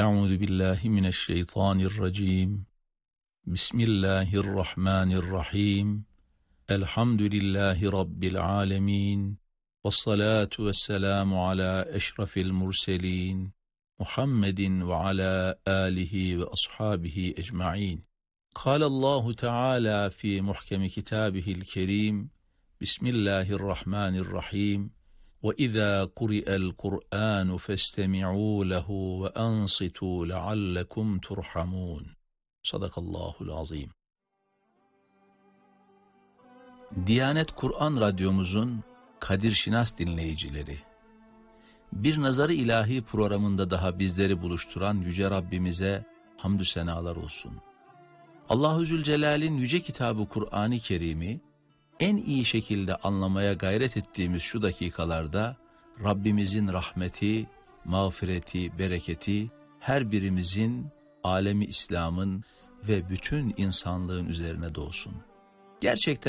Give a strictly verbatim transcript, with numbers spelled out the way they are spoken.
Euzu billahi mineşşeytanirracim. Bismillahirrahmanirrahim. Elhamdülillahi rabbil alamin. Vessalatu vesselamu ala eşrafil murselin. Muhammedin ve ala alihi ve ashabihi ecmaîn. Kâlallahu Teala fi muhkemi kitâbihil kerîm. Bismillahirrahmanirrahim. وَإِذَا قُرِئَ الْقُرْآنُ فَاسْتَمِعُوا لَهُ وَأَنصِتُوا لَعَلَّكُمْ تُرْحَمُونَ. Sadakallahul azim. Diyanet Kur'an Radyomuzun Kadir Şinas dinleyicileri, bir Nazar-ı İlahi programında daha bizleri buluşturan Yüce Rabbimize hamdü senalar olsun. Allahu Zülcelal'in yüce kitabı Kur'an-ı Kerim'i en iyi şekilde anlamaya gayret ettiğimiz şu dakikalarda Rabbimizin rahmeti, mağfireti, bereketi her birimizin, alemi İslam'ın ve bütün insanlığın üzerine dolsun. Gerçekten